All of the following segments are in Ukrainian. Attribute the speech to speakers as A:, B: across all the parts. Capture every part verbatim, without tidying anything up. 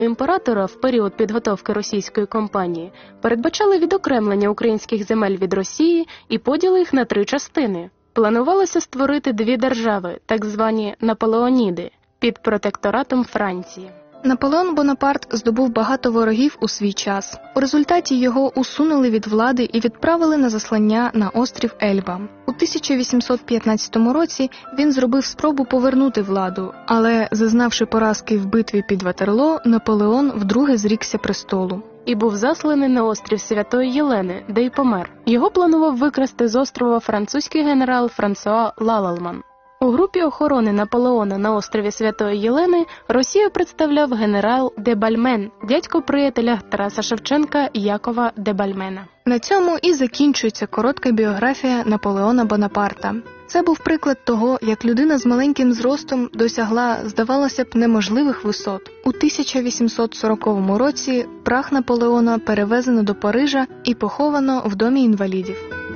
A: імператора в період підготовки російської кампанії передбачали відокремлення українських земель від Росії і поділ їх на три частини. Планувалося створити дві держави, так звані Наполеоніди, під протекторатом Франції.
B: Наполеон Бонапарт здобув багато ворогів у свій час. У результаті його усунули від влади і відправили на заслання на острів Ельба. У тисяча вісімсот п'ятнадцятому році він зробив спробу повернути владу, але, зазнавши поразки в битві під Ватерлоо, Наполеон вдруге зрікся престолу.
A: І був засланий на острів Святої Єлени, де й помер. Його планував викрасти з острова французький генерал Франсуа Лалалман. У групі охорони Наполеона на острові Святої Єлени Росію представляв генерал де Бальмен, дядько приятеля Тараса Шевченка Якова де Бальмена.
B: На цьому і закінчується коротка біографія Наполеона Бонапарта. Це був приклад того, як людина з маленьким зростом досягла, здавалося б, неможливих висот. У тисяча вісімсот сороковому році прах Наполеона перевезено до Парижа і поховано в домі інвалідів.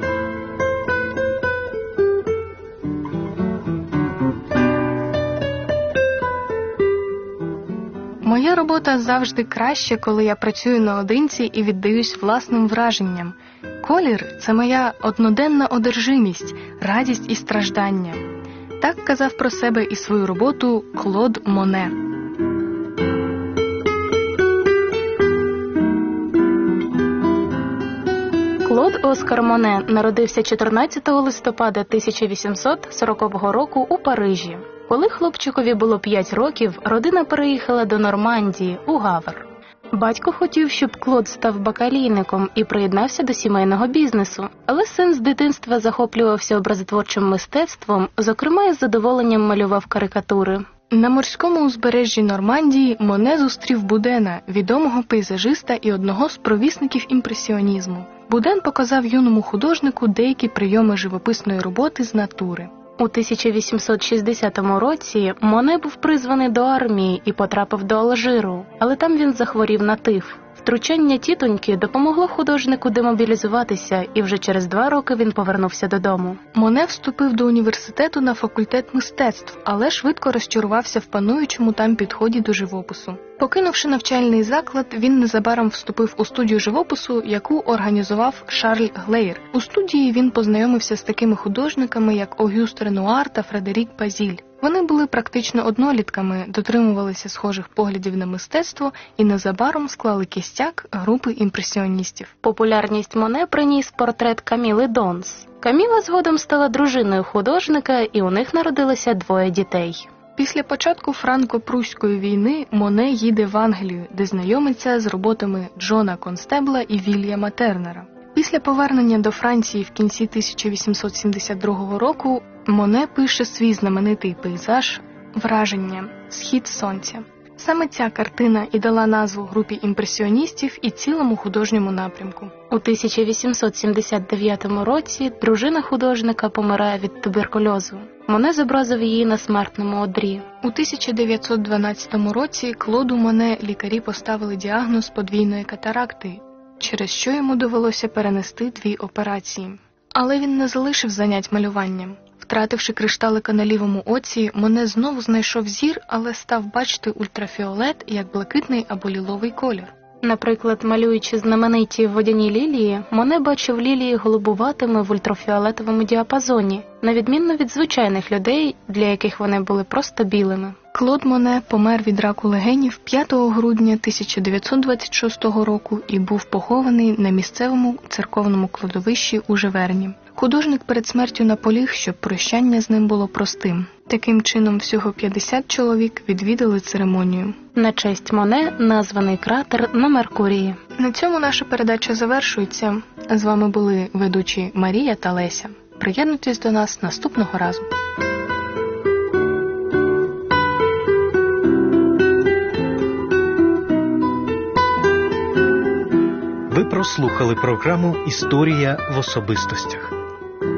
B: Моя робота завжди краще, коли я працюю наодинці і віддаюсь власним враженням. Колір – це моя одноденна одержимість, радість і страждання. Так казав про себе і свою роботу Клод Моне.
A: Клод Оскар Моне народився чотирнадцятого листопада тисяча вісімсот сорокового року у Парижі. Коли хлопчикові було п'ять років, родина переїхала до Нормандії, у Гавр. Батько хотів, щоб Клод став бакалійником і приєднався до сімейного бізнесу, але син з дитинства захоплювався образотворчим мистецтвом, зокрема із задоволенням малював карикатури.
B: На морському узбережжі Нормандії Моне зустрів Будена, відомого пейзажиста і одного з провісників імпресіонізму. Буден показав юному художнику деякі прийоми живописної роботи з натури.
A: У тисяча вісімсот шістдесятому році Моне був призваний до армії і потрапив до Алжиру, але там він захворів на тиф. Втручання тітоньки допомогло художнику демобілізуватися, і вже через два роки він повернувся додому.
B: Моне вступив до університету на факультет мистецтв, але швидко розчарувався в пануючому там підході до живопису. Покинувши навчальний заклад, він незабаром вступив у студію живопису, яку організував Шарль Глейр. У студії він познайомився з такими художниками, як Огюст Ренуар та Фредерік Базіль. Вони були практично однолітками, дотримувалися схожих поглядів на мистецтво і незабаром склали кістяк групи імпресіоністів.
A: Популярність Моне приніс портрет Каміли Донс. Каміла згодом стала дружиною художника, і у них народилося двоє дітей.
B: Після початку франко-пруської війни Моне їде в Англію, де знайомиться з роботами Джона Констебла і Вільяма Тернера. Після повернення до Франції в кінці тисяча вісімсот сімдесят другого року Моне пише свій знаменитий пейзаж «Враження. Схід сонця». Саме ця картина і дала назву групі імпресіоністів і цілому художньому напрямку.
A: У тисяча вісімсот сімдесят дев'ятому році дружина художника помирає від туберкульозу. Моне зобразив її на смертному одрі.
B: У тисяча дев'ятсот дванадцятому році Клоду Моне лікарі поставили діагноз подвійної катаракти, через що йому довелося перенести дві операції. Але він не залишив занять малюванням. Втративши кришталика на лівому оці, Моне знову знайшов зір, але став бачити ультрафіолет як блакитний або ліловий колір.
A: Наприклад, малюючи знамениті водяні лілії, Моне бачив лілії голубуватими в ультрафіолетовому діапазоні, на відміну від звичайних людей, для яких вони були просто білими.
B: Клод Моне помер від раку легенів п'ятого грудня тисяча дев'ятсот двадцять шостого року і був похований на місцевому церковному кладовищі у Живерні. Художник перед смертю наполіг, щоб прощання з ним було простим. Таким чином, всього п'ятдесят чоловік відвідали церемонію.
A: На честь Моне названий кратер на Меркурії.
B: На цьому наша передача завершується. З вами були ведучі Марія та Леся. Приєднуйтесь до нас наступного разу.
C: Ви прослухали програму «Історія в особистостях».